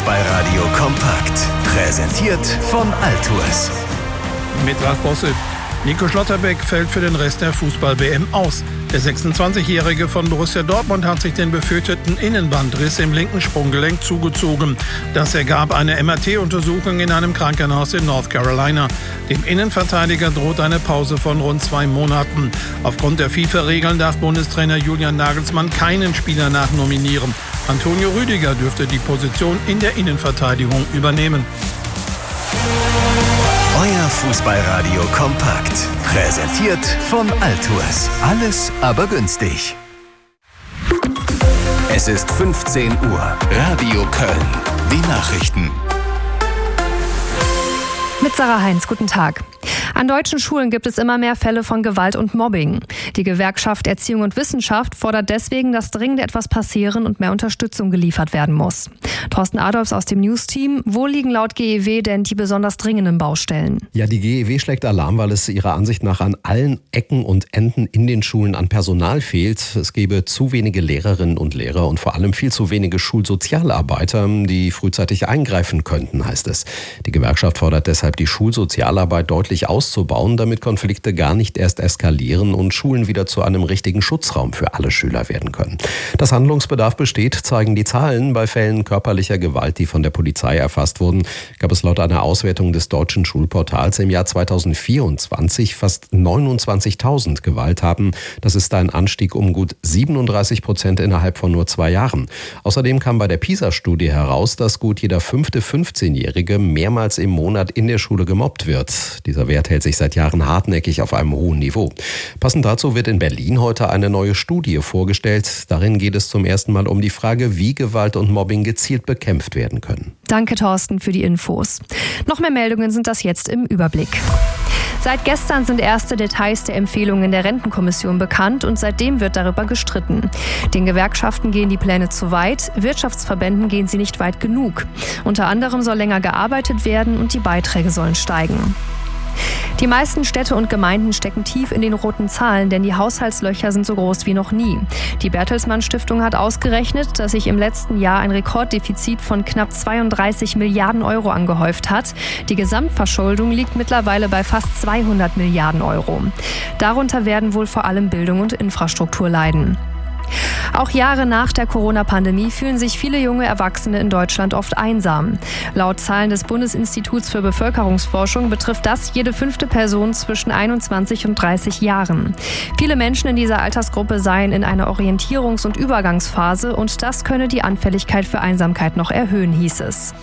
Fußballradio kompakt. Präsentiert von Altours. Mit Ralf Bosse. Nico Schlotterbeck fällt für den Rest der Fußball-WM aus. Der 26-Jährige von Borussia Dortmund hat sich den befürchteten Innenbandriss im linken Sprunggelenk zugezogen. Das ergab eine MRT-Untersuchung in einem Krankenhaus in North Carolina. Dem Innenverteidiger droht eine Pause von rund 2 Monaten. Aufgrund der FIFA-Regeln darf Bundestrainer Julian Nagelsmann keinen Spieler nachnominieren. Antonio Rüdiger dürfte die Position in der Innenverteidigung übernehmen. Euer Fußballradio kompakt. Präsentiert von Altours. Alles aber günstig. Es ist 15 Uhr. Radio Köln. Die Nachrichten. Mit Sarah Heinz, guten Tag. An deutschen Schulen gibt es immer mehr Fälle von Gewalt und Mobbing. Die Gewerkschaft Erziehung und Wissenschaft fordert deswegen, dass dringend etwas passieren und mehr Unterstützung geliefert werden muss. Thorsten Adolfs aus dem News-Team. Wo liegen laut GEW denn die besonders dringenden Baustellen? Ja, die GEW schlägt Alarm, weil es ihrer Ansicht nach an allen Ecken und Enden in den Schulen an Personal fehlt. Es gäbe zu wenige Lehrerinnen und Lehrer und vor allem viel zu wenige Schulsozialarbeiter, die frühzeitig eingreifen könnten, heißt es. Die Gewerkschaft fordert deshalb, die Schulsozialarbeit deutlich auszubauen, damit Konflikte gar nicht erst eskalieren und Schulen wieder zu einem richtigen Schutzraum für alle Schüler werden können. Dass Handlungsbedarf besteht, zeigen die Zahlen. Bei Fällen körperlicher Gewalt, die von der Polizei erfasst wurden, gab es laut einer Auswertung des deutschen Schulportals im Jahr 2024 fast 29.000 Gewalttaten. Das ist ein Anstieg um gut 37% innerhalb von nur 2 Jahren. Außerdem kam bei der PISA-Studie heraus, dass gut jeder 5. 15-Jährige mehrmals im Monat in der Schule gemobbt wird. Dieser Wert hält sich seit Jahren hartnäckig auf einem hohen Niveau. Passend dazu wird in Berlin heute eine neue Studie vorgestellt. Darin geht es zum ersten Mal um die Frage, wie Gewalt und Mobbing gezielt bekämpft werden können. Danke, Thorsten, für die Infos. Noch mehr Meldungen sind das jetzt im Überblick. Seit gestern sind erste Details der Empfehlungen der Rentenkommission bekannt und seitdem wird darüber gestritten. Den Gewerkschaften gehen die Pläne zu weit, Wirtschaftsverbänden gehen sie nicht weit genug. Unter anderem soll länger gearbeitet werden und die Beiträge sollen steigen. Die meisten Städte und Gemeinden stecken tief in den roten Zahlen, denn die Haushaltslöcher sind so groß wie noch nie. Die Bertelsmann Stiftung hat ausgerechnet, dass sich im letzten Jahr ein Rekorddefizit von knapp 32 Milliarden Euro angehäuft hat. Die Gesamtverschuldung liegt mittlerweile bei fast 200 Milliarden Euro. Darunter werden wohl vor allem Bildung und Infrastruktur leiden. Auch Jahre nach der Corona-Pandemie fühlen sich viele junge Erwachsene in Deutschland oft einsam. Laut Zahlen des Bundesinstituts für Bevölkerungsforschung betrifft das jede 5. Person zwischen 21 und 30 Jahren. Viele Menschen in dieser Altersgruppe seien in einer Orientierungs- und Übergangsphase und das könne die Anfälligkeit für Einsamkeit noch erhöhen, hieß es.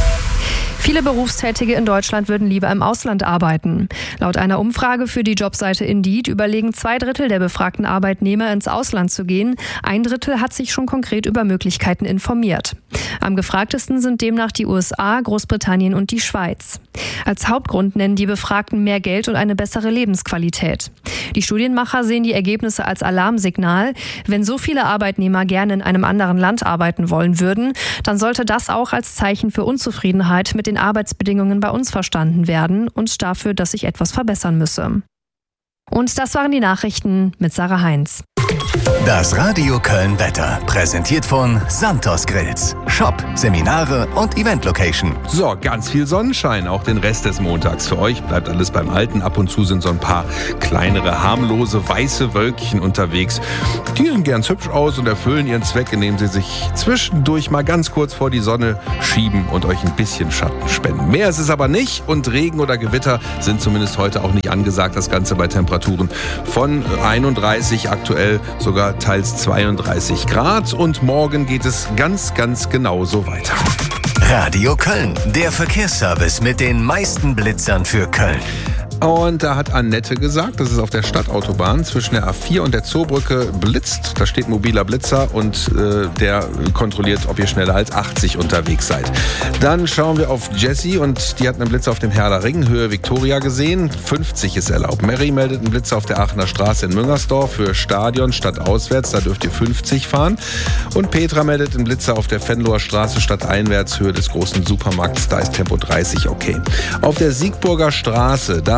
Viele Berufstätige in Deutschland würden lieber im Ausland arbeiten. Laut einer Umfrage für die Jobseite Indeed überlegen 2/3 der befragten Arbeitnehmer, ins Ausland zu gehen. 1/3 hat sich schon konkret über Möglichkeiten informiert. Am gefragtesten sind demnach die USA, Großbritannien und die Schweiz. Als Hauptgrund nennen die Befragten mehr Geld und eine bessere Lebensqualität. Die Studienmacher sehen die Ergebnisse als Alarmsignal. Wenn so viele Arbeitnehmer gerne in einem anderen Land arbeiten wollen würden, dann sollte das auch als Zeichen für Unzufriedenheit mit den Arbeitsbedingungen bei uns verstanden werden und dafür, dass sich etwas verbessern müsse. Und das waren die Nachrichten mit Sarah Heinz. Das Radio Köln Wetter, präsentiert von Santos Grills. Shop, Seminare und Event-Location. So, ganz viel Sonnenschein, auch den Rest des Montags. Für euch bleibt alles beim Alten. Ab und zu sind so ein paar kleinere, harmlose, weiße Wölkchen unterwegs. Die sehen ganz hübsch aus und erfüllen ihren Zweck, indem sie sich zwischendurch mal ganz kurz vor die Sonne schieben und euch ein bisschen Schatten spenden. Mehr ist es aber nicht und Regen oder Gewitter sind zumindest heute auch nicht angesagt. Das Ganze bei Temperaturen von 31 aktuell sogar teils 32 Grad und morgen geht es ganz, ganz genauso weiter. Radio Köln, der Verkehrsservice mit den meisten Blitzern für Köln. Und da hat Annette gesagt, dass es auf der Stadtautobahn zwischen der A4 und der Zoobrücke blitzt. Da steht mobiler Blitzer und der kontrolliert, ob ihr schneller als 80 unterwegs seid. Dann schauen wir auf Jessie und die hat einen Blitzer auf dem Herder Ring, Höhe Viktoria gesehen. 50 ist erlaubt. Mary meldet einen Blitzer auf der Aachener Straße in Müngersdorf für Stadion stadtauswärts. Da dürft ihr 50 fahren. Und Petra meldet einen Blitzer auf der Venloer Straße stadteinwärts, Höhe des großen Supermarkts. Da ist Tempo 30 okay. Auf der Siegburger Straße, da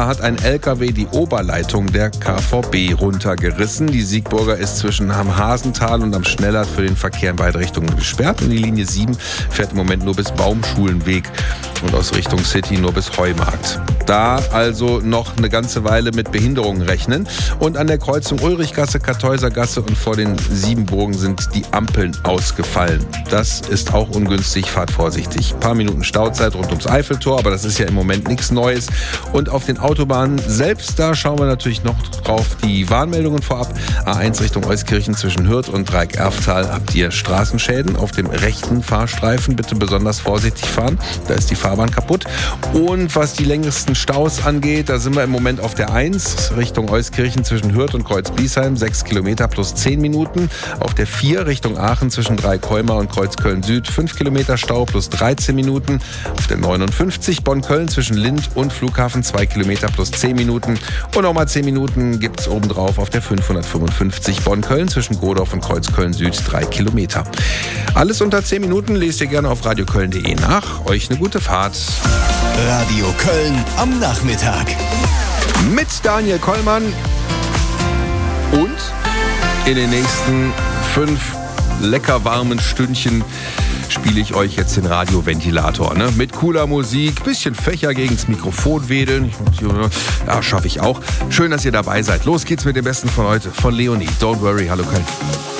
hat ein LKW die Oberleitung der KVB runtergerissen. Die Siegburger ist zwischen am Hasental und am Schnellert für den Verkehr in beide Richtungen gesperrt. Und die Linie 7 fährt im Moment nur bis Baumschulenweg und aus Richtung City nur bis Heumarkt. Da also noch eine ganze Weile mit Behinderungen rechnen. Und an der Kreuzung Ulrichgasse, Kartäusergasse und vor den Siebenburgen sind die Ampeln ausgefallen. Das ist auch ungünstig, fahrt vorsichtig. Ein paar Minuten Stauzeit rund ums Eiffeltor, aber das ist ja im Moment nichts Neues. Und auf den Autobahnen selbst, da schauen wir natürlich noch drauf die Warnmeldungen vorab. A1 Richtung Euskirchen zwischen Hürth und Dreieck-Erftal habt ihr Straßenschäden. Auf dem rechten Fahrstreifen bitte besonders vorsichtig fahren. Da ist die Fahrbahn kaputt. Und was die längsten Staus angeht, da sind wir im Moment auf der 1 Richtung Euskirchen zwischen Hürth und Kreuz-Biesheim, 6 Kilometer plus 10 Minuten. Auf der 4 Richtung Aachen zwischen Dreieck-Heumar und Kreuz-Köln-Süd, 5 Kilometer Stau plus 13 Minuten. Auf der 59 Bonn-Köln zwischen Lind und Flughafen, 2 Kilometer plus 10 Minuten. Und nochmal 10 Minuten gibt es obendrauf auf der 555 Bonn-Köln zwischen Godorf und Kreuz-Köln-Süd, 3 Kilometer. Alles unter 10 Minuten lest ihr gerne auf radioköln.de nach. Euch eine gute Fahrt. Radio Köln am Nachmittag. Mit Daniel Kollmann und in den nächsten 5 lecker warmen Stündchen spiele ich euch jetzt den Radioventilator. Ne? Mit cooler Musik, bisschen Fächer gegens Mikrofon wedeln. Ja, schaffe ich auch. Schön, dass ihr dabei seid. Los geht's mit dem Besten von heute, von Leonie. Don't worry, hallo Köln.